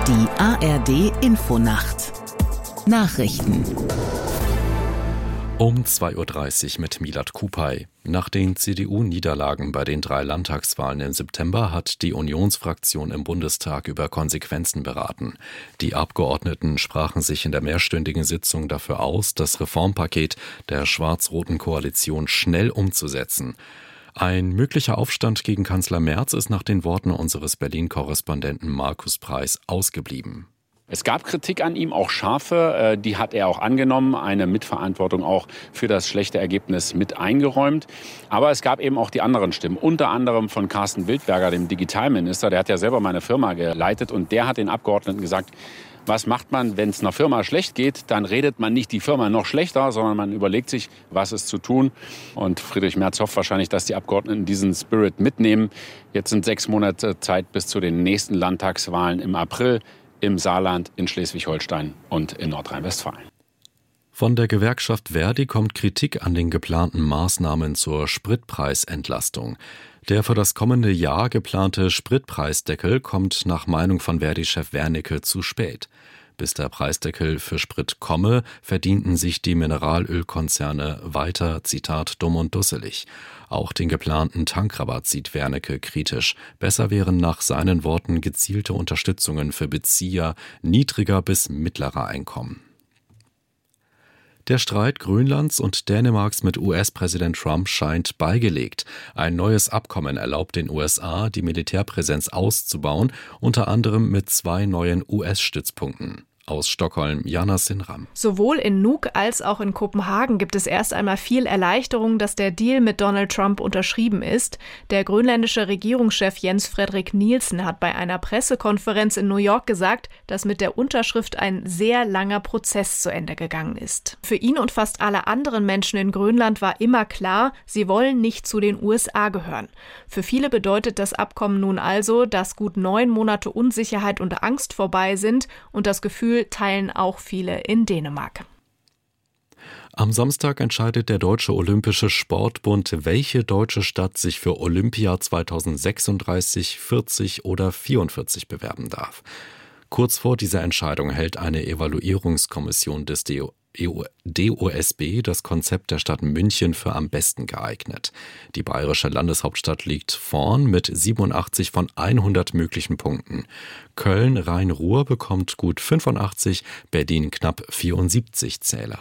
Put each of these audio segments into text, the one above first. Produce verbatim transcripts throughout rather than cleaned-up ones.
Die A R D-Infonacht Nachrichten Um zwei Uhr dreißig mit Milad Kupay. Nach den C D U-Niederlagen bei den drei Landtagswahlen im September hat die Unionsfraktion im Bundestag über Konsequenzen beraten. Die Abgeordneten sprachen sich in der mehrstündigen Sitzung dafür aus, das Reformpaket der schwarz-roten Koalition schnell umzusetzen. Ein möglicher Aufstand gegen Kanzler Merz ist nach den Worten unseres Berlin-Korrespondenten Markus Preis ausgeblieben. Es gab Kritik an ihm, auch scharfe, die hat er auch angenommen, eine Mitverantwortung auch für das schlechte Ergebnis mit eingeräumt. Aber es gab eben auch die anderen Stimmen, unter anderem von Carsten Wildberger, dem Digitalminister, der hat ja selber meine Firma geleitet und der hat den Abgeordneten gesagt, was macht man, wenn es einer Firma schlecht geht? Dann redet man nicht die Firma noch schlechter, sondern man überlegt sich, was ist zu tun. Und Friedrich Merz hofft wahrscheinlich, dass die Abgeordneten diesen Spirit mitnehmen. Jetzt sind sechs Monate Zeit bis zu den nächsten Landtagswahlen im April im Saarland, in Schleswig-Holstein und in Nordrhein-Westfalen. Von der Gewerkschaft Verdi kommt Kritik an den geplanten Maßnahmen zur Spritpreisentlastung. Der für das kommende Jahr geplante Spritpreisdeckel kommt nach Meinung von Verdi-Chef Wernicke zu spät. Bis der Preisdeckel für Sprit komme, verdienten sich die Mineralölkonzerne weiter, Zitat, dumm und dusselig. Auch den geplanten Tankrabatt sieht Wernicke kritisch. Besser wären nach seinen Worten gezielte Unterstützungen für Bezieher niedriger bis mittlerer Einkommen. Der Streit Grönlands und Dänemarks mit U S-Präsident Trump scheint beigelegt. Ein neues Abkommen erlaubt den U S A, die Militärpräsenz auszubauen, unter anderem mit zwei neuen U S-Stützpunkten. Aus Stockholm, Jana Sinram. Sowohl in Nuuk als auch in Kopenhagen gibt es erst einmal viel Erleichterung, dass der Deal mit Donald Trump unterschrieben ist. Der grönländische Regierungschef Jens Frederik Nielsen hat bei einer Pressekonferenz in New York gesagt, dass mit der Unterschrift ein sehr langer Prozess zu Ende gegangen ist. Für ihn und fast alle anderen Menschen in Grönland war immer klar, sie wollen nicht zu den U S A gehören. Für viele bedeutet das Abkommen nun also, dass gut neun Monate Unsicherheit und Angst vorbei sind und das Gefühl teilen auch viele in Dänemark. Am Samstag entscheidet der Deutsche Olympische Sportbund, welche deutsche Stadt sich für Olympia zweitausendsechsunddreißig, vierzig oder vierundvierzig bewerben darf. Kurz vor dieser Entscheidung hält eine Evaluierungskommission des D O S B das Konzept der Stadt München für am besten geeignet. Die bayerische Landeshauptstadt liegt vorn mit siebenundachtzig von hundert möglichen Punkten. Köln Rhein-Ruhr bekommt gut fünfundachtzig, Berlin knapp vierundsiebzig Zähler.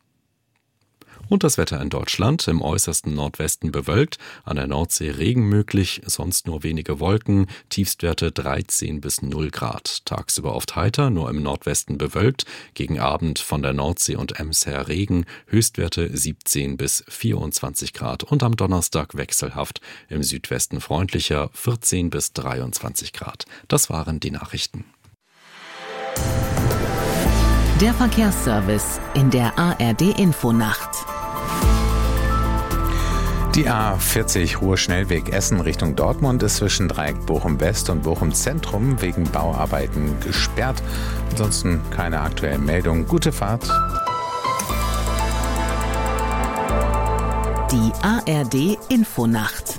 Und das Wetter in Deutschland, im äußersten Nordwesten bewölkt, an der Nordsee Regen möglich, sonst nur wenige Wolken, Tiefstwerte dreizehn bis null Grad. Tagsüber oft heiter, nur im Nordwesten bewölkt, gegen Abend von der Nordsee und Ems her Regen, Höchstwerte siebzehn bis vierundzwanzig Grad und am Donnerstag wechselhaft, im Südwesten freundlicher, vierzehn bis dreiundzwanzig Grad. Das waren die Nachrichten. Der Verkehrsservice in der A R D-Infonacht. Die A vierzig Ruhr-Schnellweg Essen Richtung Dortmund ist zwischen Dreieck Bochum-West und Bochum-Zentrum wegen Bauarbeiten gesperrt. Ansonsten keine aktuellen Meldungen. Gute Fahrt. Die A R D-Infonacht.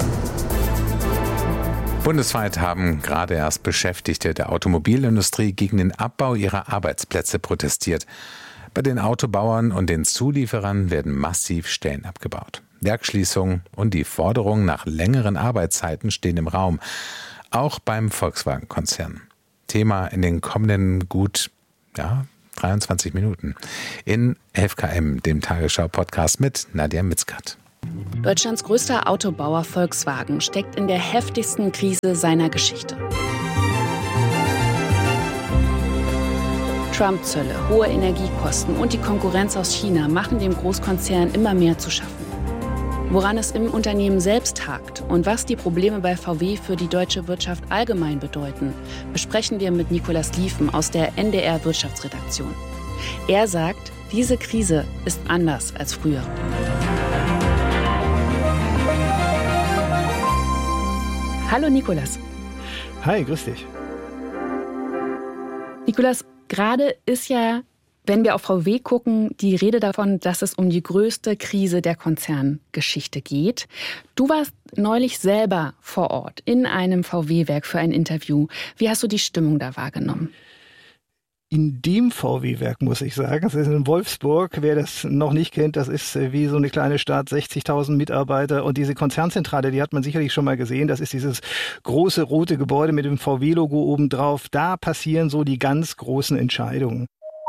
Bundesweit haben gerade erst Beschäftigte der Automobilindustrie gegen den Abbau ihrer Arbeitsplätze protestiert. Bei den Autobauern und den Zulieferern werden massiv Stellen abgebaut. Werksschließungen und die Forderung nach längeren Arbeitszeiten stehen im Raum, auch beim Volkswagen-Konzern. Thema in den kommenden gut ja, dreiundzwanzig Minuten in elf K M, dem Tagesschau-Podcast mit Nadja Mitzkat. Deutschlands größter Autobauer Volkswagen steckt in der heftigsten Krise seiner Geschichte. Trump-Zölle, hohe Energiekosten und die Konkurrenz aus China machen dem Großkonzern immer mehr zu schaffen. Woran es im Unternehmen selbst hakt und was die Probleme bei V W für die deutsche Wirtschaft allgemein bedeuten, besprechen wir mit Nicolas Liefen aus der N D R-Wirtschaftsredaktion. Er sagt, diese Krise ist anders als früher. Hallo Nicolas. Hi, grüß dich. Nicolas, gerade ist ja Wenn wir auf V W gucken, die Rede davon, dass es um die größte Krise der Konzerngeschichte geht. Du warst neulich selber vor Ort in einem V W-Werk für ein Interview. Wie hast du die Stimmung da wahrgenommen? In dem V W-Werk, muss ich sagen, das ist in Wolfsburg, wer das noch nicht kennt, das ist wie so eine kleine Stadt, sechzigtausend Mitarbeiter, und diese Konzernzentrale, die hat man sicherlich schon mal gesehen, das ist dieses große rote Gebäude mit dem V W-Logo obendrauf, da passieren so die ganz großen Entscheidungen.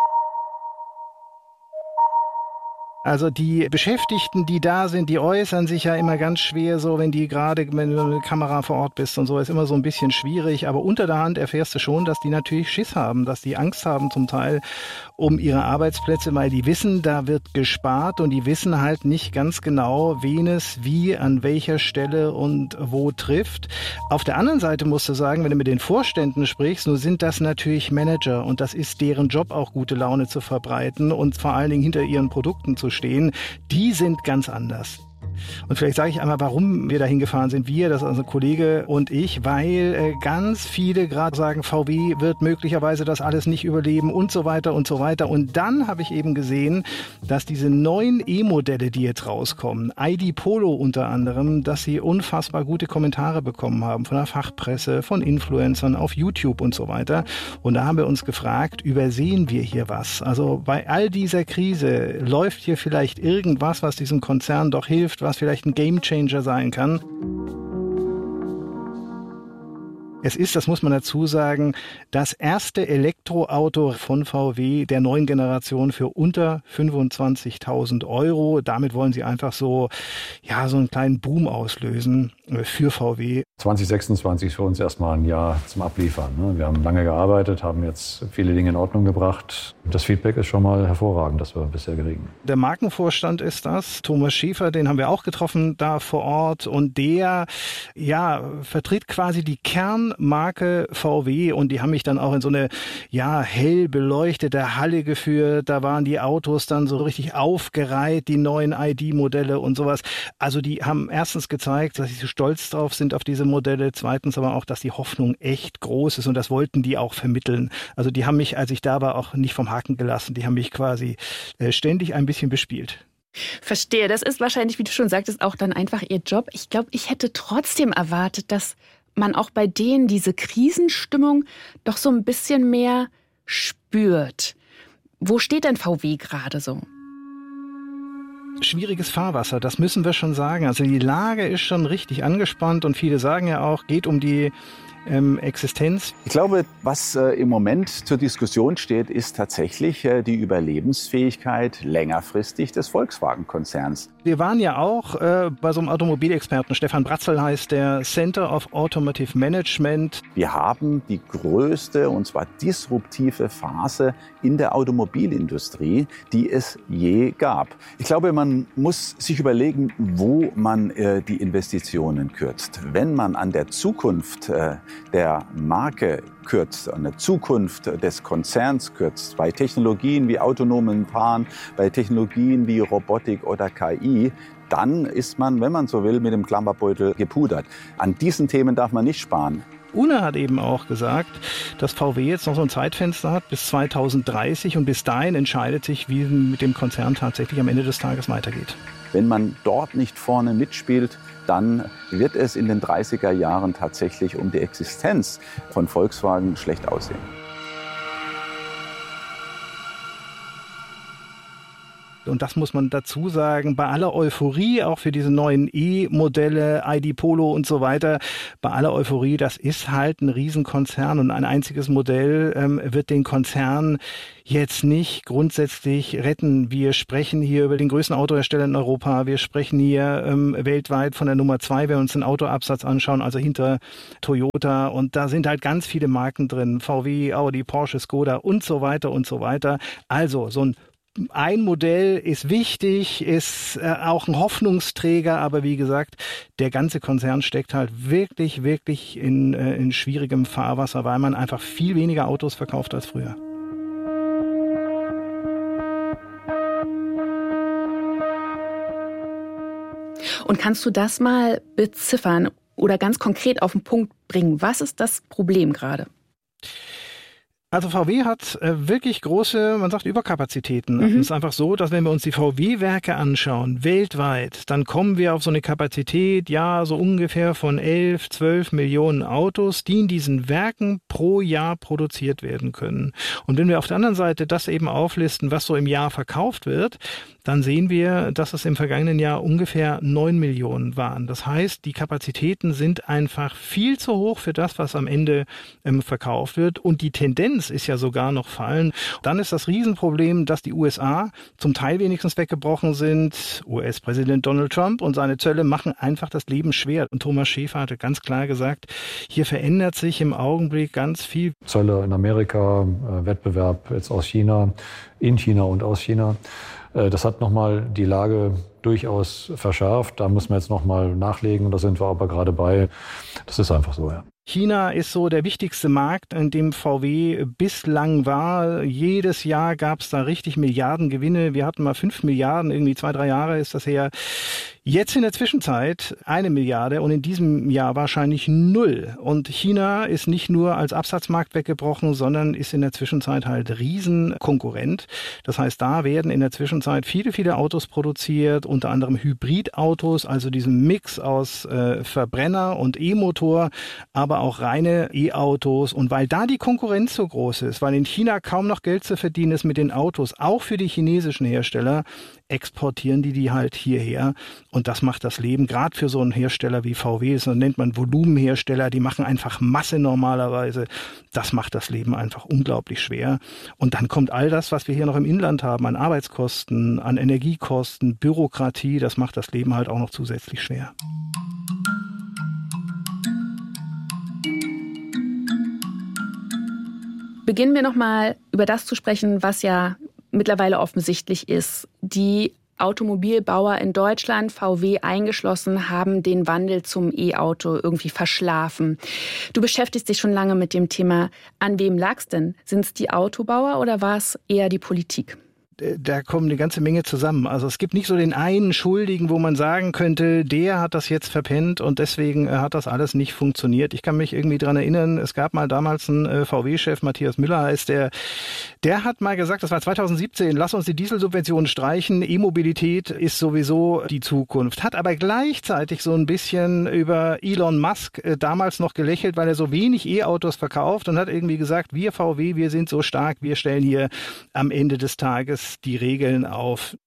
Also die Beschäftigten, die da sind, die äußern sich ja immer ganz schwer, so wenn die gerade, wenn du mit der Kamera vor Ort bist und so, ist immer so ein bisschen schwierig. Aber unter der Hand erfährst du schon, dass die natürlich Schiss haben, dass die Angst haben zum Teil um ihre Arbeitsplätze, weil die wissen, da wird gespart und die wissen halt nicht ganz genau, wen es wie, an welcher Stelle und wo trifft. Auf der anderen Seite musst du sagen, wenn du mit den Vorständen sprichst, nun sind das natürlich Manager und das ist deren Job, auch gute Laune zu verbreiten und vor allen Dingen hinter ihren Produkten zu stehen, die sind ganz anders. Und vielleicht sage ich einmal, warum wir da hingefahren sind. Wir, das ist also Kollege und ich, weil äh, ganz viele gerade sagen, V W wird möglicherweise das alles nicht überleben und so weiter und so weiter. Und dann habe ich eben gesehen, dass diese neuen E-Modelle, die jetzt rauskommen, I D Polo unter anderem, dass sie unfassbar gute Kommentare bekommen haben von der Fachpresse, von Influencern auf YouTube und so weiter. Und da haben wir uns gefragt, übersehen wir hier was? Also bei all dieser Krise läuft hier vielleicht irgendwas, was diesem Konzern doch hilft, was vielleicht ein Gamechanger sein kann. Es ist, das muss man dazu sagen, das erste Elektroauto von V W der neuen Generation für unter fünfundzwanzigtausend Euro. Damit wollen sie einfach so, ja, so einen kleinen Boom auslösen für V W. zwanzig sechsundzwanzig ist für uns erstmal ein Jahr zum Abliefern. Wir haben lange gearbeitet, haben jetzt viele Dinge in Ordnung gebracht. Das Feedback ist schon mal hervorragend, das wir bisher kriegen. Der Markenvorstand ist das, Thomas Schäfer, den haben wir auch getroffen da vor Ort. Und der, ja, vertritt quasi die Kernmarke V W. Und die haben mich dann auch in so eine, ja, hell beleuchtete Halle geführt. Da waren die Autos dann so richtig aufgereiht, die neuen I D-Modelle und sowas. Also die haben erstens gezeigt, dass sie so stolz drauf sind auf diese Modelle. Zweitens aber auch, dass die Hoffnung echt groß ist. Und das wollten die auch vermitteln. Also die haben mich, als ich da war, auch nicht vom Haken gelassen. Die haben mich quasi äh, ständig ein bisschen bespielt. Verstehe. Das ist wahrscheinlich, wie du schon sagtest, auch dann einfach ihr Job. Ich glaube, ich hätte trotzdem erwartet, dass man auch bei denen diese Krisenstimmung doch so ein bisschen mehr spürt. Wo steht denn V W gerade so? Schwieriges Fahrwasser, das müssen wir schon sagen. Also die Lage ist schon richtig angespannt und viele sagen ja auch, geht um die ähm, Existenz. Ich glaube, was äh, im Moment zur Diskussion steht, ist tatsächlich äh, die Überlebensfähigkeit längerfristig des Volkswagen-Konzerns. Wir waren ja auch äh, bei so einem Automobilexperten, Stefan Bratzel heißt der, Center of Automotive Management. Wir haben die größte und zwar disruptive Phase in der Automobilindustrie, die es je gab. Ich glaube, man muss sich überlegen, wo man äh, die Investitionen kürzt. Wenn man an der Zukunft äh, der Marke kürzt, an der Zukunft des Konzerns kürzt, bei Technologien wie autonomen Fahren, bei Technologien wie Robotik oder K I, dann ist man, wenn man so will, mit dem Klammerbeutel gepudert. An diesen Themen darf man nicht sparen. UNA hat eben auch gesagt, dass V W jetzt noch so ein Zeitfenster hat bis zweitausenddreißig und bis dahin entscheidet sich, wie mit dem Konzern tatsächlich am Ende des Tages weitergeht. Wenn man dort nicht vorne mitspielt, dann wird es in den dreißiger Jahren tatsächlich um die Existenz von Volkswagen schlecht aussehen. Und das muss man dazu sagen, bei aller Euphorie, auch für diese neuen E-Modelle, I D Polo und so weiter, bei aller Euphorie, das ist halt ein Riesenkonzern und ein einziges Modell ähm, wird den Konzern jetzt nicht grundsätzlich retten. Wir sprechen hier über den größten Autohersteller in Europa, wir sprechen hier ähm, weltweit von der Nummer zwei, wenn wir uns den Autoabsatz anschauen, also hinter Toyota, und da sind halt ganz viele Marken drin, V W, Audi, Porsche, Skoda und so weiter und so weiter. Also so ein Ein Modell ist wichtig, ist äh, auch ein Hoffnungsträger, aber wie gesagt, der ganze Konzern steckt halt wirklich, wirklich in, äh, in schwierigem Fahrwasser, weil man einfach viel weniger Autos verkauft als früher. Und kannst du das mal beziffern oder ganz konkret auf den Punkt bringen? Was ist das Problem gerade? Also V W hat äh, wirklich große, man sagt Überkapazitäten. Mhm. Es ist einfach so, dass wenn wir uns die V W-Werke anschauen, weltweit, dann kommen wir auf so eine Kapazität, ja, so ungefähr von elf, zwölf Millionen Autos, die in diesen Werken pro Jahr produziert werden können. Und wenn wir auf der anderen Seite das eben auflisten, was so im Jahr verkauft wird, dann sehen wir, dass es im vergangenen Jahr ungefähr neun Millionen waren. Das heißt, die Kapazitäten sind einfach viel zu hoch für das, was am Ende ähm, verkauft wird. Und die Tendenz ist ja sogar noch fallen. Dann ist das Riesenproblem, dass die U S A zum Teil wenigstens weggebrochen sind. U S-Präsident Donald Trump und seine Zölle machen einfach das Leben schwer. Und Thomas Schäfer hatte ganz klar gesagt, hier verändert sich im Augenblick ganz viel. Zölle in Amerika, äh, Wettbewerb jetzt aus China, in China und aus China. Das hat nochmal die Lage durchaus verschärft. Da müssen wir jetzt nochmal nachlegen. Da sind wir aber gerade bei. Das ist einfach so, ja. China ist so der wichtigste Markt, in dem V W bislang war. Jedes Jahr gab es da richtig Milliardengewinne. Wir hatten mal fünf Milliarden, irgendwie zwei, drei Jahre ist das her. Jetzt in der Zwischenzeit eine Milliarde und in diesem Jahr wahrscheinlich null. Und China ist nicht nur als Absatzmarkt weggebrochen, sondern ist in der Zwischenzeit halt Riesenkonkurrent. Das heißt, da werden in der Zwischenzeit viele, viele Autos produziert, unter anderem Hybridautos, also diesen Mix aus äh, Verbrenner und E-Motor, aber auch reine E-Autos. Und weil da die Konkurrenz so groß ist, weil in China kaum noch Geld zu verdienen ist mit den Autos, auch für die chinesischen Hersteller, exportieren die die halt hierher. Und das macht das Leben, gerade für so einen Hersteller wie V W, das nennt man Volumenhersteller, die machen einfach Masse normalerweise. Das macht das Leben einfach unglaublich schwer. Und dann kommt all das, was wir hier noch im Inland haben, an Arbeitskosten, an Energiekosten, Bürokratie, das macht das Leben halt auch noch zusätzlich schwer. Beginnen wir nochmal über das zu sprechen, was ja mittlerweile offensichtlich ist. Die Automobilbauer in Deutschland, V W eingeschlossen, haben den Wandel zum E-Auto irgendwie verschlafen. Du beschäftigst dich schon lange mit dem Thema. An wem lag's denn? Sind es die Autobauer oder war es eher die Politik? Da kommen eine ganze Menge zusammen. Also es gibt nicht so den einen Schuldigen, wo man sagen könnte, der hat das jetzt verpennt und deswegen hat das alles nicht funktioniert. Ich kann mich irgendwie dran erinnern, es gab mal damals einen V W-Chef, Matthias Müller heißt der, der hat mal gesagt, das war zweitausendsiebzehn, lass uns die Dieselsubventionen streichen, E-Mobilität ist sowieso die Zukunft. Hat aber gleichzeitig so ein bisschen über Elon Musk damals noch gelächelt, weil er so wenig E-Autos verkauft und hat irgendwie gesagt, wir V W, wir sind so stark, wir stellen hier am Ende des Tages die Regeln auf.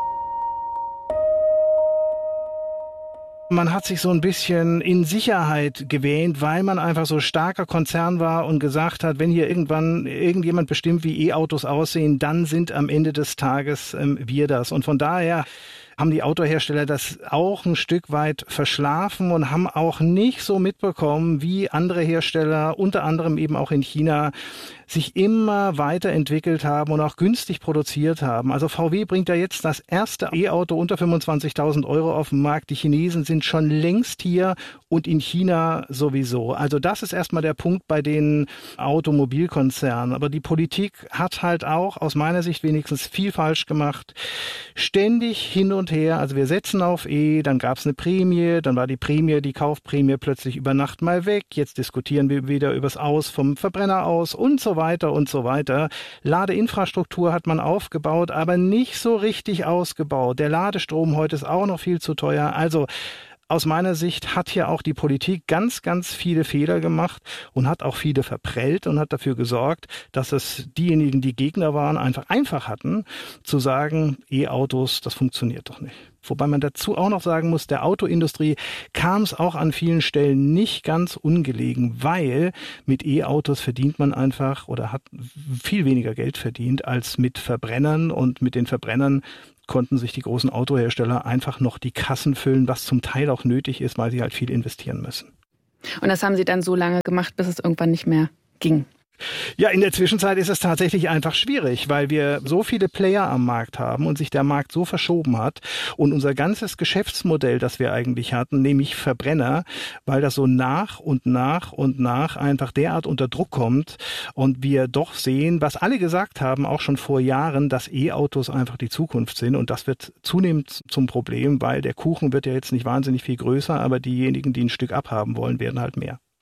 Man hat sich so ein bisschen in Sicherheit gewähnt, weil man einfach so starker Konzern war und gesagt hat, wenn hier irgendwann irgendjemand bestimmt, wie E-Autos aussehen, dann sind am Ende des Tages ähm, wir das. Und von daher haben die Autohersteller das auch ein Stück weit verschlafen und haben auch nicht so mitbekommen, wie andere Hersteller, unter anderem eben auch in China, sich immer weiterentwickelt haben und auch günstig produziert haben. Also V W bringt ja jetzt das erste E-Auto unter fünfundzwanzigtausend Euro auf den Markt. Die Chinesen sind schon längst hier und in China sowieso. Also das ist erstmal der Punkt bei den Automobilkonzernen. Aber die Politik hat halt auch aus meiner Sicht wenigstens viel falsch gemacht. Ständig hin und her. Also wir setzen auf E, dann gab es eine Prämie, dann war die Prämie, die Kaufprämie plötzlich über Nacht mal weg. Jetzt diskutieren wir wieder übers Aus vom Verbrenner aus und so weiter und so weiter. Ladeinfrastruktur hat man aufgebaut, aber nicht so richtig ausgebaut. Der Ladestrom heute ist auch noch viel zu teuer. Also aus meiner Sicht hat hier auch die Politik ganz, ganz viele Fehler gemacht und hat auch viele verprellt und hat dafür gesorgt, dass es diejenigen, die Gegner waren, einfach einfach hatten, zu sagen, E-Autos, das funktioniert doch nicht. Wobei man dazu auch noch sagen muss, der Autoindustrie kam es auch an vielen Stellen nicht ganz ungelegen, weil mit E-Autos verdient man einfach oder hat viel weniger Geld verdient als mit Verbrennern und mit den Verbrennern konnten sich die großen Autohersteller einfach noch die Kassen füllen, was zum Teil auch nötig ist, weil sie halt viel investieren müssen. Und das haben sie dann so lange gemacht, bis es irgendwann nicht mehr ging. Ja, in der Zwischenzeit ist es tatsächlich einfach schwierig, weil wir so viele Player am Markt haben und sich der Markt so verschoben hat und unser ganzes Geschäftsmodell, das wir eigentlich hatten, nämlich Verbrenner, weil das so nach und nach und nach einfach derart unter Druck kommt und wir doch sehen, was alle gesagt haben, auch schon vor Jahren, dass E-Autos einfach die Zukunft sind und das wird zunehmend zum Problem, weil der Kuchen wird ja jetzt nicht wahnsinnig viel größer, aber diejenigen, die ein Stück abhaben wollen, werden halt mehr.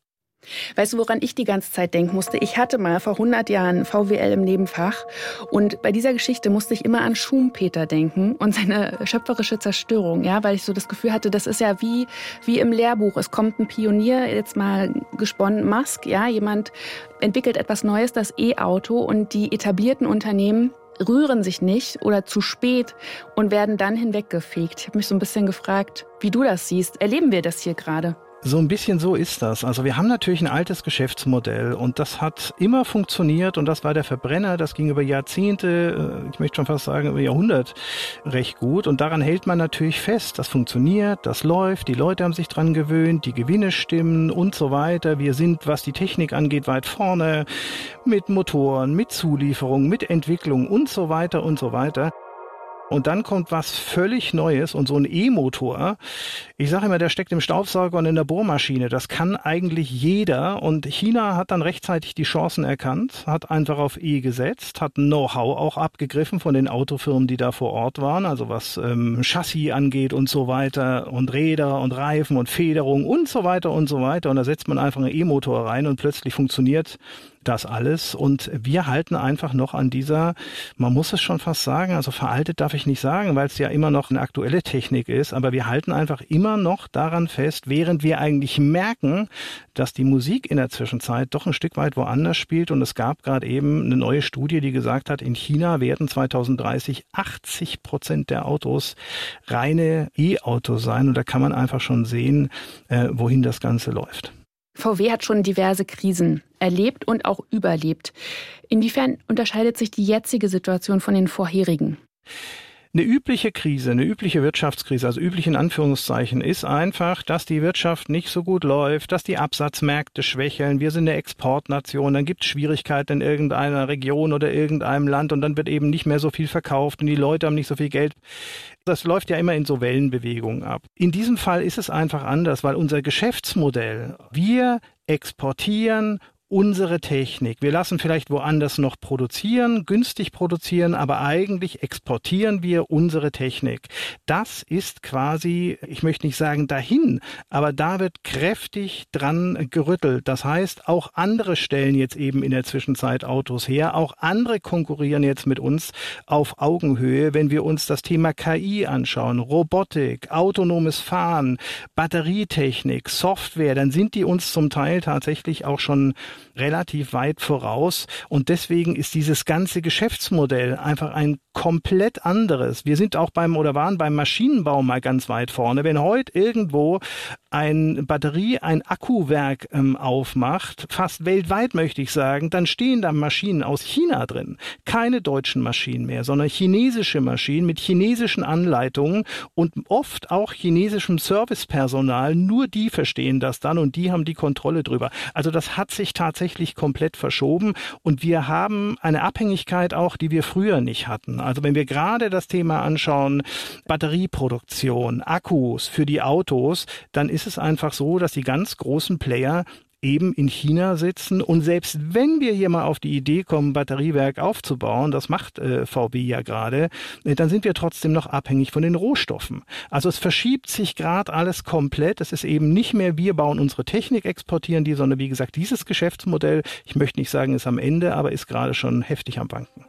Weißt du, woran ich die ganze Zeit denken musste? Ich hatte mal vor hundert Jahren V W L im Nebenfach und bei dieser Geschichte musste ich immer an Schumpeter denken und seine schöpferische Zerstörung, ja, weil ich so das Gefühl hatte, das ist ja wie, wie im Lehrbuch. Es kommt ein Pionier, jetzt mal gesponnen, Musk, ja, jemand entwickelt etwas Neues, das E-Auto, und die etablierten Unternehmen rühren sich nicht oder zu spät und werden dann hinweggefegt. Ich habe mich so ein bisschen gefragt, wie du das siehst. Erleben wir das hier gerade? So ein bisschen so ist das. Also wir haben natürlich ein altes Geschäftsmodell und das hat immer funktioniert und das war der Verbrenner. Das ging über Jahrzehnte, ich möchte schon fast sagen über Jahrhundert recht gut und daran hält man natürlich fest. Das funktioniert, das läuft, die Leute haben sich dran gewöhnt, die Gewinne stimmen und so weiter. Wir sind, was die Technik angeht, weit vorne mit Motoren, mit Zulieferung, mit Entwicklung und so weiter und so weiter. Und dann kommt was völlig Neues und so ein E-Motor, ich sage immer, der steckt im Staubsauger und in der Bohrmaschine. Das kann eigentlich jeder und China hat dann rechtzeitig die Chancen erkannt, hat einfach auf E gesetzt, hat Know-how auch abgegriffen von den Autofirmen, die da vor Ort waren, also was ähm, Chassis angeht und so weiter und Räder und Reifen und Federung und so weiter und so weiter. Und da setzt man einfach einen E-Motor rein und plötzlich funktioniert das alles und wir halten einfach noch an dieser, man muss es schon fast sagen, also veraltet darf ich nicht sagen, weil es ja immer noch eine aktuelle Technik ist, aber wir halten einfach immer noch daran fest, während wir eigentlich merken, dass die Musik in der Zwischenzeit doch ein Stück weit woanders spielt und es gab gerade eben eine neue Studie, die gesagt hat, in China werden zweitausenddreißig achtzig Prozent der Autos reine E-Autos sein und da kann man einfach schon sehen, äh, wohin das Ganze läuft. V W hat schon diverse Krisen erlebt und auch überlebt. Inwiefern unterscheidet sich die jetzige Situation von den vorherigen? Eine übliche Krise, eine übliche Wirtschaftskrise, also üblich in Anführungszeichen, ist einfach, dass die Wirtschaft nicht so gut läuft, dass die Absatzmärkte schwächeln. Wir sind eine Exportnation, dann gibt es Schwierigkeiten in irgendeiner Region oder irgendeinem Land und dann wird eben nicht mehr so viel verkauft und die Leute haben nicht so viel Geld. Das läuft ja immer in so Wellenbewegungen ab. In diesem Fall ist es einfach anders, weil unser Geschäftsmodell, wir exportieren unsere Technik. Wir lassen vielleicht woanders noch produzieren, günstig produzieren, aber eigentlich exportieren wir unsere Technik. Das ist quasi, ich möchte nicht sagen dahin, aber da wird kräftig dran gerüttelt. Das heißt, auch andere stellen jetzt eben in der Zwischenzeit Autos her, auch andere konkurrieren jetzt mit uns auf Augenhöhe. Wenn wir uns das Thema K I anschauen, Robotik, autonomes Fahren, Batterietechnik, Software, dann sind die uns zum Teil tatsächlich auch schon relativ weit voraus und deswegen ist dieses ganze Geschäftsmodell einfach ein komplett anderes. Wir sind auch beim oder waren beim Maschinenbau mal ganz weit vorne. Wenn heute irgendwo ein Batterie, ein Akkuwerk ähm, aufmacht, fast weltweit möchte ich sagen, dann stehen da Maschinen aus China drin. Keine deutschen Maschinen mehr, sondern chinesische Maschinen mit chinesischen Anleitungen und oft auch chinesischem Servicepersonal. Nur die verstehen das dann und die haben die Kontrolle drüber. Also das hat sich tatsächlich komplett verschoben und wir haben eine Abhängigkeit auch, die wir früher nicht hatten. Also wenn wir gerade das Thema anschauen, Batterieproduktion, Akkus für die Autos, dann ist es einfach so, dass die ganz großen Player eben in China sitzen und selbst wenn wir hier mal auf die Idee kommen, Batteriewerk aufzubauen, das macht äh, V W ja gerade, äh, dann sind wir trotzdem noch abhängig von den Rohstoffen. Also es verschiebt sich gerade alles komplett. Es ist eben nicht mehr, wir bauen unsere Technik, exportieren die, sondern wie gesagt, dieses Geschäftsmodell, ich möchte nicht sagen, ist am Ende, aber ist gerade schon heftig am Wanken.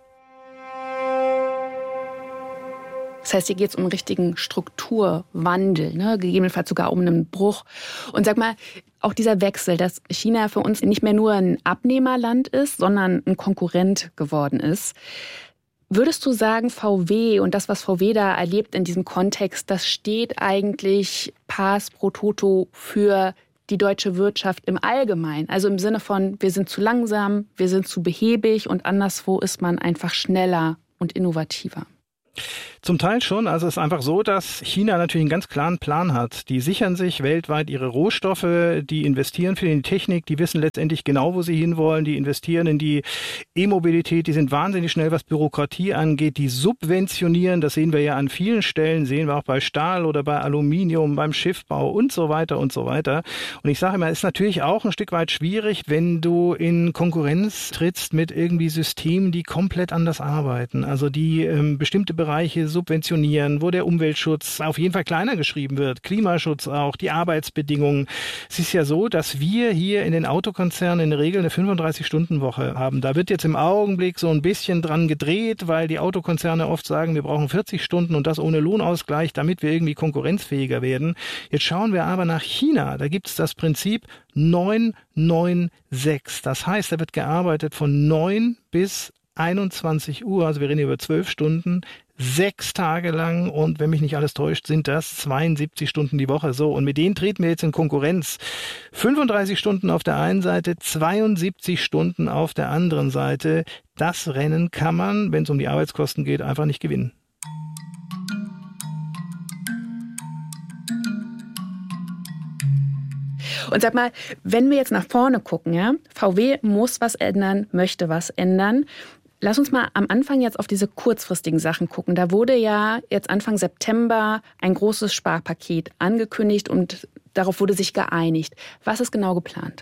Das heißt, hier geht es um einen richtigen Strukturwandel, ne? Gegebenenfalls sogar um einen Bruch. Und sag mal, auch dieser Wechsel, dass China für uns nicht mehr nur ein Abnehmerland ist, sondern ein Konkurrent geworden ist. Würdest du sagen, V W und das, was V W da erlebt in diesem Kontext, das steht eigentlich pars pro toto für die deutsche Wirtschaft im Allgemeinen? Also im Sinne von, wir sind zu langsam, wir sind zu behäbig und anderswo ist man einfach schneller und innovativer. Zum Teil schon. Also es ist einfach so, dass China natürlich einen ganz klaren Plan hat. Die sichern sich weltweit ihre Rohstoffe, die investieren viel in die Technik, die wissen letztendlich genau, wo sie hinwollen, die investieren in die E-Mobilität, die sind wahnsinnig schnell, was Bürokratie angeht, die subventionieren, das sehen wir ja an vielen Stellen, sehen wir auch bei Stahl oder bei Aluminium, beim Schiffbau und so weiter und so weiter. Und ich sage immer, es ist natürlich auch ein Stück weit schwierig, wenn du in Konkurrenz trittst mit irgendwie Systemen, die komplett anders arbeiten, also die ähm, bestimmte Bereiche subventionieren, wo der Umweltschutz auf jeden Fall kleiner geschrieben wird, Klimaschutz auch, die Arbeitsbedingungen. Es ist ja so, dass wir hier in den Autokonzernen in der Regel eine fünfunddreißig-Stunden-Woche haben. Da wird jetzt im Augenblick so ein bisschen dran gedreht, weil die Autokonzerne oft sagen, wir brauchen vierzig Stunden und das ohne Lohnausgleich, damit wir irgendwie konkurrenzfähiger werden. Jetzt schauen wir aber nach China. Da gibt es das Prinzip neun neun sechs. Das heißt, da wird gearbeitet von neun bis einundzwanzig Uhr, also wir reden über zwölf Stunden, sechs Tage lang und wenn mich nicht alles täuscht, sind das zweiundsiebzig Stunden die Woche. So, und mit denen treten wir jetzt in Konkurrenz. fünfunddreißig Stunden auf der einen Seite, zweiundsiebzig Stunden auf der anderen Seite. Das Rennen kann man, wenn es um die Arbeitskosten geht, einfach nicht gewinnen. Und sag mal, wenn wir jetzt nach vorne gucken, ja, V W muss was ändern, möchte was ändern. Lass uns mal am Anfang jetzt auf diese kurzfristigen Sachen gucken. Da wurde ja jetzt Anfang September ein großes Sparpaket angekündigt und darauf wurde sich geeinigt. Was ist genau geplant?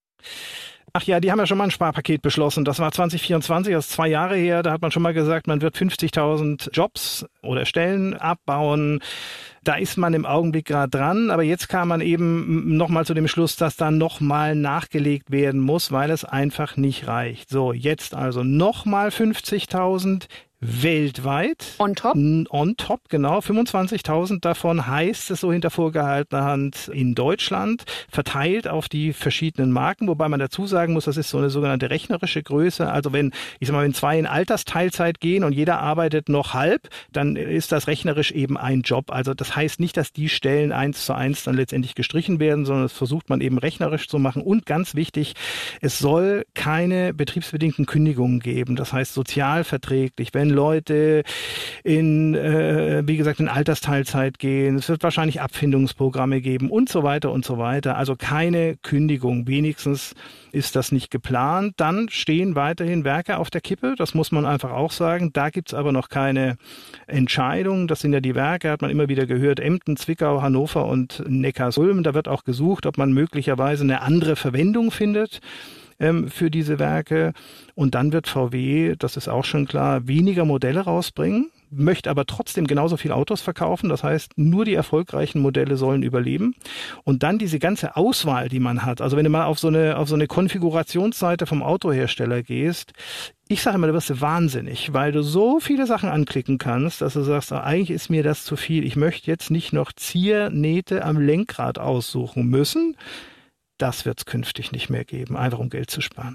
Ach ja, die haben ja schon mal ein Sparpaket beschlossen. Das war zwanzig vierundzwanzig, das ist zwei Jahre her. Da hat man schon mal gesagt, man wird fünfzigtausend Jobs oder Stellen abbauen. Da ist man im Augenblick gerade dran, aber jetzt kam man eben nochmal zu dem Schluss, dass da nochmal nachgelegt werden muss, weil es einfach nicht reicht. So, jetzt also nochmal fünfzigtausend weltweit. On top? On top, genau. fünfundzwanzigtausend davon heißt es so hinter vorgehaltener Hand in Deutschland, verteilt auf die verschiedenen Marken, wobei man dazu sagen muss, das ist so eine sogenannte rechnerische Größe. Also wenn, ich sag mal, wenn zwei in Altersteilzeit gehen und jeder arbeitet noch halb, dann ist das rechnerisch eben ein Job. Also das heißt nicht, dass die Stellen eins zu eins dann letztendlich gestrichen werden, sondern das versucht man eben rechnerisch zu machen. Und ganz wichtig, es soll keine betriebsbedingten Kündigungen geben. Das heißt sozialverträglich, wenn Leute in, äh, wie gesagt, in Altersteilzeit gehen. Es wird wahrscheinlich Abfindungsprogramme geben und so weiter und so weiter. Also keine Kündigung. Wenigstens ist das nicht geplant. Dann stehen weiterhin Werke auf der Kippe. Das muss man einfach auch sagen. Da gibt's aber noch keine Entscheidung. Das sind ja die Werke, hat man immer wieder gehört. Emden, Zwickau, Hannover und Neckarsulm. Da wird auch gesucht, ob man möglicherweise eine andere Verwendung findet für diese Werke. Und dann wird V W, das ist auch schon klar, weniger Modelle rausbringen, möchte aber trotzdem genauso viel Autos verkaufen. Das heißt, nur die erfolgreichen Modelle sollen überleben. Und dann diese ganze Auswahl, die man hat. Also wenn du mal auf so eine, auf so eine Konfigurationsseite vom Autohersteller gehst, ich sage immer, da wirst du wahnsinnig, weil du so viele Sachen anklicken kannst, dass du sagst, eigentlich ist mir das zu viel. Ich möchte jetzt nicht noch Ziernähte am Lenkrad aussuchen müssen. Das wird es künftig nicht mehr geben, einfach um Geld zu sparen.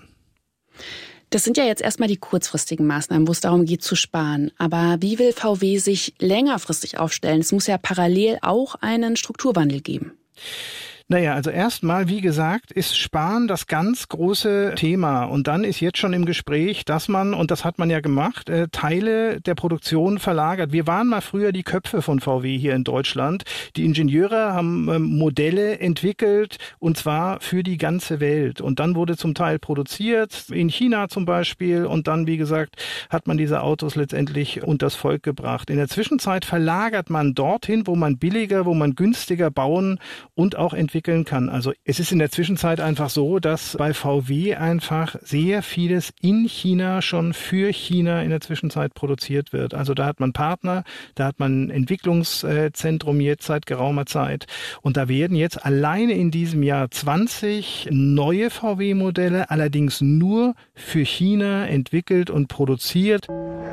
Das sind ja jetzt erstmal die kurzfristigen Maßnahmen, wo es darum geht zu sparen. Aber wie will V W sich längerfristig aufstellen? Es muss ja parallel auch einen Strukturwandel geben. Naja, also erstmal, wie gesagt, ist Sparen das ganz große Thema. Und dann ist jetzt schon im Gespräch, dass man, und das hat man ja gemacht, äh, Teile der Produktion verlagert. Wir waren mal früher die Köpfe von V W hier in Deutschland. Die Ingenieure haben ähm, Modelle entwickelt, und zwar für die ganze Welt. Und dann wurde zum Teil produziert, in China zum Beispiel. Und dann, wie gesagt, hat man diese Autos letztendlich unters Volk gebracht. In der Zwischenzeit verlagert man dorthin, wo man billiger, wo man günstiger bauen und auch entwickeln kann. Also es ist in der Zwischenzeit einfach so, dass bei V W einfach sehr vieles in China schon für China in der Zwischenzeit produziert wird. Also da hat man Partner, da hat man ein Entwicklungszentrum jetzt seit geraumer Zeit. Und da werden jetzt alleine in diesem Jahr zwanzig neue V W-Modelle, allerdings nur für China entwickelt und produziert.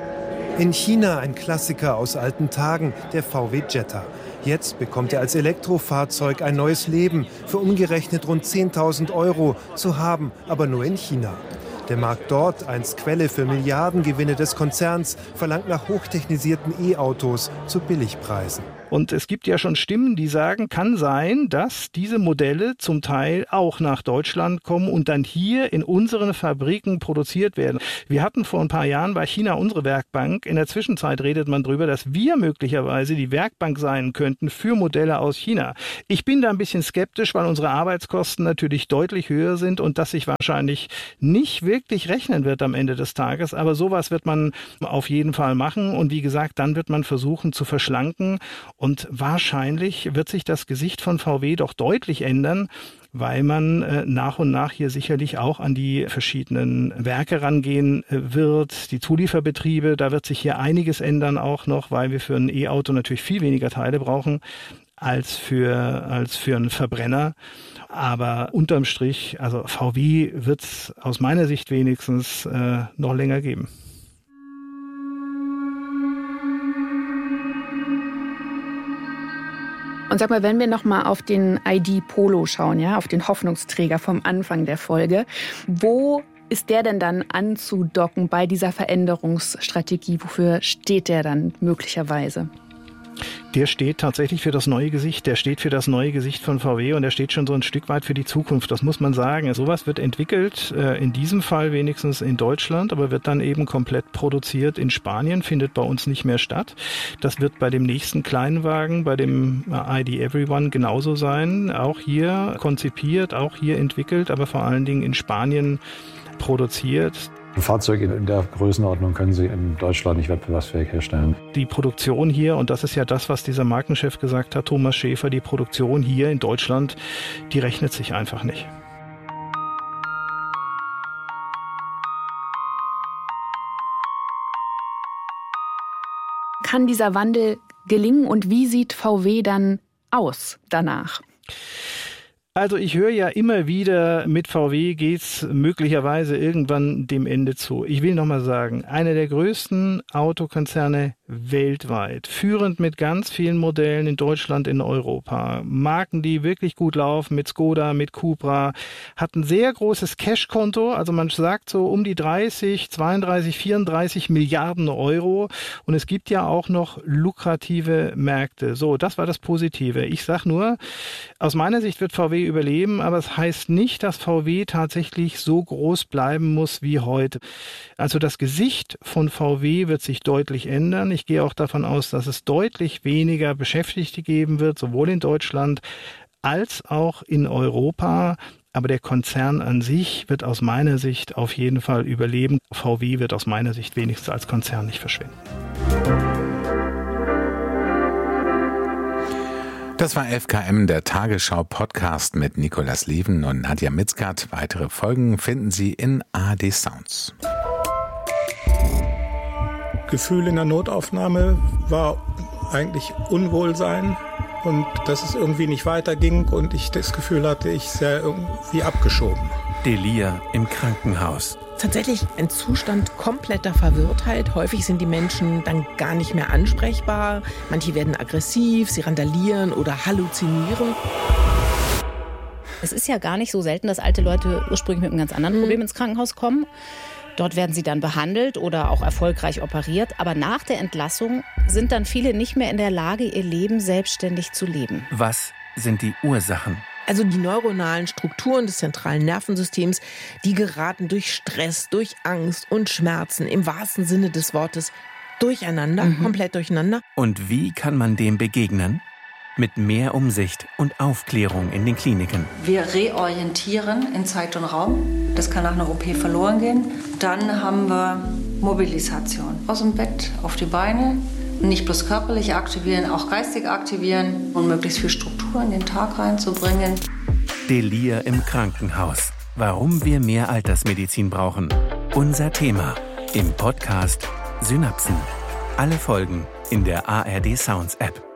In China ein Klassiker aus alten Tagen, der V W Jetta. Jetzt bekommt er als Elektrofahrzeug ein neues Leben für umgerechnet rund zehntausend Euro, zu haben, aber nur in China. Der Markt dort, einst Quelle für Milliardengewinne des Konzerns, verlangt nach hochtechnisierten E-Autos zu Billigpreisen. Und es gibt ja schon Stimmen, die sagen, kann sein, dass diese Modelle zum Teil auch nach Deutschland kommen und dann hier in unseren Fabriken produziert werden. Wir hatten vor ein paar Jahren bei China unsere Werkbank. In der Zwischenzeit redet man darüber, dass wir möglicherweise die Werkbank sein könnten für Modelle aus China. Ich bin da ein bisschen skeptisch, weil unsere Arbeitskosten natürlich deutlich höher sind und das sich wahrscheinlich nicht wirklich rechnen wird am Ende des Tages. Aber sowas wird man auf jeden Fall machen. Und wie gesagt, dann wird man versuchen zu verschlanken. Und wahrscheinlich wird sich das Gesicht von V W doch deutlich ändern, weil man äh, nach und nach hier sicherlich auch an die verschiedenen Werke rangehen äh, wird. Die Zulieferbetriebe, da wird sich hier einiges ändern auch noch, weil wir für ein E-Auto natürlich viel weniger Teile brauchen als für, als für einen Verbrenner. Aber unterm Strich, also V W wird es aus meiner Sicht wenigstens äh, noch länger geben. Und sag mal, wenn wir noch mal auf den I D Polo schauen, ja, auf den Hoffnungsträger vom Anfang der Folge, wo ist der denn dann anzudocken bei dieser Veränderungsstrategie? Wofür steht der dann möglicherweise? Der steht tatsächlich für das neue Gesicht, der steht für das neue Gesicht von V W und der steht schon so ein Stück weit für die Zukunft, das muss man sagen. Sowas wird entwickelt, in diesem Fall wenigstens in Deutschland, aber wird dann eben komplett produziert in Spanien, findet bei uns nicht mehr statt. Das wird bei dem nächsten Kleinwagen, bei dem I D Everyone genauso sein, auch hier konzipiert, auch hier entwickelt, aber vor allen Dingen in Spanien produziert. Ein Fahrzeug in der Größenordnung können Sie in Deutschland nicht wettbewerbsfähig herstellen. Die Produktion hier, und das ist ja das, was dieser Markenchef gesagt hat, Thomas Schäfer, die Produktion hier in Deutschland, die rechnet sich einfach nicht. Kann dieser Wandel gelingen und wie sieht V W dann aus danach? Also ich höre ja immer wieder, mit V W geht's möglicherweise irgendwann dem Ende zu. Ich will nochmal sagen, einer der größten Autokonzerne weltweit, führend mit ganz vielen Modellen in Deutschland, in Europa. Marken, die wirklich gut laufen, mit Skoda, mit Cupra, hat ein sehr großes Cashkonto, also man sagt so um die dreißig, zweiunddreißig, vierunddreißig Milliarden Euro und es gibt ja auch noch lukrative Märkte. So, das war das Positive. Ich sag nur, aus meiner Sicht wird V W überleben, aber es heißt nicht, dass V W tatsächlich so groß bleiben muss wie heute. Also das Gesicht von V W wird sich deutlich ändern. Ich gehe auch davon aus, dass es deutlich weniger Beschäftigte geben wird, sowohl in Deutschland als auch in Europa. Aber der Konzern an sich wird aus meiner Sicht auf jeden Fall überleben. V W wird aus meiner Sicht wenigstens als Konzern nicht verschwinden. Das war F K M, der Tagesschau-Podcast mit Nicolas Lieven und Nadja Mitzgat. Weitere Folgen finden Sie in A R D Sounds. Gefühl in der Notaufnahme war eigentlich Unwohlsein und dass es irgendwie nicht weiterging und ich das Gefühl hatte, ich sei irgendwie abgeschoben. Delir im Krankenhaus. Tatsächlich ein Zustand kompletter Verwirrtheit. Häufig sind die Menschen dann gar nicht mehr ansprechbar. Manche werden aggressiv, sie randalieren oder halluzinieren. Es ist ja gar nicht so selten, dass alte Leute ursprünglich mit einem ganz anderen Problem ins Krankenhaus kommen. Dort werden sie dann behandelt oder auch erfolgreich operiert. Aber nach der Entlassung sind dann viele nicht mehr in der Lage, ihr Leben selbstständig zu leben. Was sind die Ursachen? Also die neuronalen Strukturen des zentralen Nervensystems, die geraten durch Stress, durch Angst und Schmerzen im wahrsten Sinne des Wortes durcheinander, mhm. komplett durcheinander. Und wie kann man dem begegnen? Mit mehr Umsicht und Aufklärung in den Kliniken. Wir reorientieren in Zeit und Raum. Das kann nach einer O P verloren gehen. Dann haben wir Mobilisation. Aus dem Bett auf die Beine. Nicht bloß körperlich aktivieren, auch geistig aktivieren und möglichst viel Struktur in den Tag reinzubringen. Delir im Krankenhaus. Warum wir mehr Altersmedizin brauchen. Unser Thema im Podcast Synapsen. Alle Folgen in der A R D Sounds App.